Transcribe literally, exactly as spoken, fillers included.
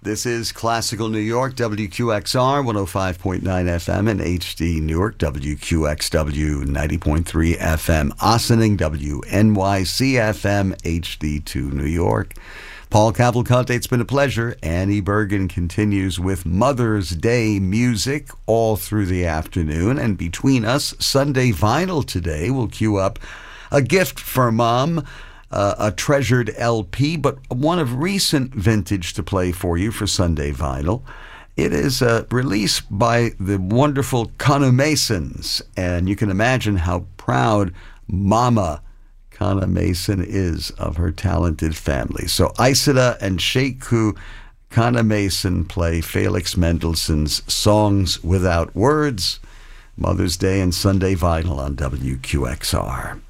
This is Classical New York, W Q X R one oh five point nine F M, and H D Newark, W Q X W ninety point three F M, Ossining, W N Y C F M, H D two New York. Paul Cavalcante, it's been a pleasure. Annie Bergen continues with Mother's Day music all through the afternoon. And between us, Sunday Vinyl today will cue up a gift for Mom, uh, a treasured L P, but one of recent vintage to play for you for Sunday Vinyl. It is a release by the wonderful Conner Masons, and you can imagine how proud Mama Conner Mason is of her talented family. So Isida and Sheku Conner Mason play Felix Mendelssohn's Songs Without Words, Mother's Day and Sunday Vinyl on W Q X R.